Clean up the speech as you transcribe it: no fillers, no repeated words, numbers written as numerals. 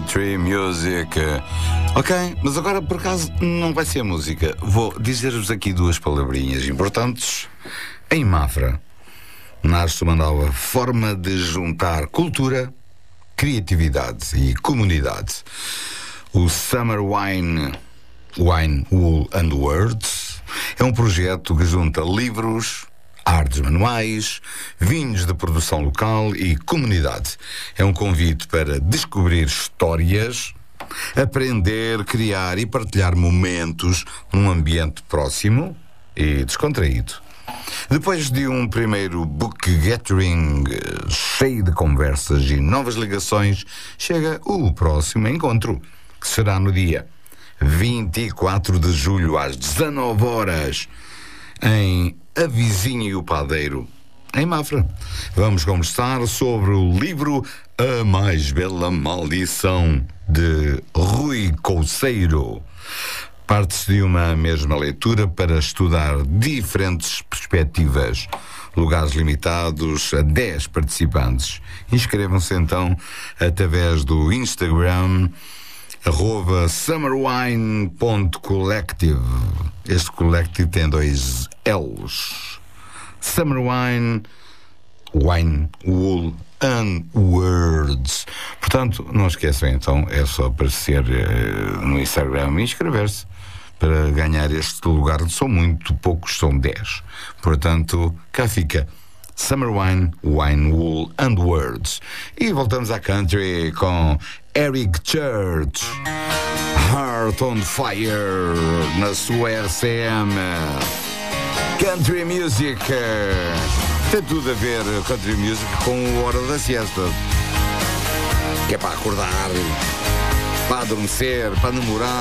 Country Music. Ok, mas agora por acaso não vai ser música. Vou dizer-vos aqui duas palavrinhas importantes. Em Mafra nasce uma nova forma de juntar cultura, criatividade e comunidade. O Summer Wine, Wool and Words é um projeto que junta livros, artes manuais, vinhos de produção local e comunidade. É um convite para descobrir histórias, aprender, criar e partilhar momentos num ambiente próximo e descontraído. Depois de um primeiro book gathering cheio de conversas e novas ligações, chega o próximo encontro, que será no dia 24 de julho às 19 horas em A Vizinha e o Padeiro, em Mafra. Vamos conversar sobre o livro A Mais Bela Maldição, de Rui Couceiro. Parte-se de uma mesma leitura para estudar diferentes perspectivas. Lugares limitados a 10 participantes. Inscrevam-se então através do Instagram @summerwine.collective. Este collective tem 2 L's. Summerwine, Wine, Wool and Words. Portanto, não esqueçam então, é só aparecer no Instagram e inscrever-se para ganhar este lugar. São muito poucos, são 10. Portanto, cá fica Summer Wine, Wool and Words. E voltamos à country com Eric Church, Heart on Fire, na sua RCM. Country Music. Tem tudo a ver, Country Music, com a hora da siesta. Que é para acordar, para adormecer, para namorar.